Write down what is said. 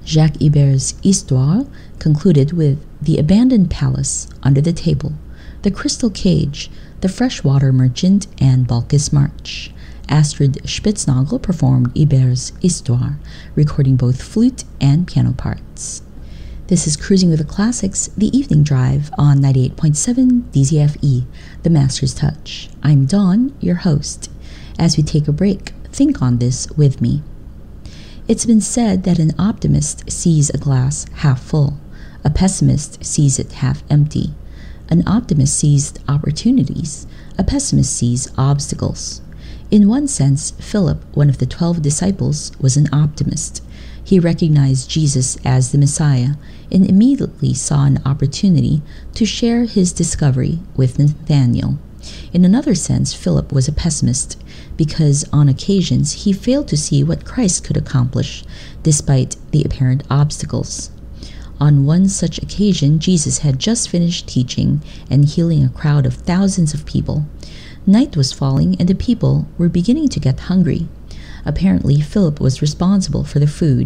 Jacques Iber's Histoire concluded with The Abandoned Palace, Under the Table, The Crystal Cage, The Freshwater Merchant, and Balkis March. Astrid Spitznagel performed Iber's Histoire, recording both flute and piano parts. This is Cruising with the Classics, the evening drive on 98.7 DZFE, The Master's Touch. I'm Dawn, your host. As we take a break, think on this with me. It's been said that an optimist sees a glass half full. A pessimist sees it half empty. An optimist sees opportunities. A pessimist sees obstacles. In one sense, Philip, one of the 12 disciples, was an optimist. He recognized Jesus as the Messiah and immediately saw an opportunity to share his discovery with Nathanael. In another sense, Philip was a pessimist because on occasions he failed to see what Christ could accomplish despite the apparent obstacles. On one such occasion, Jesus had just finished teaching and healing a crowd of thousands of people. Night was falling and the people were beginning to get hungry. Apparently, Philip was responsible for the food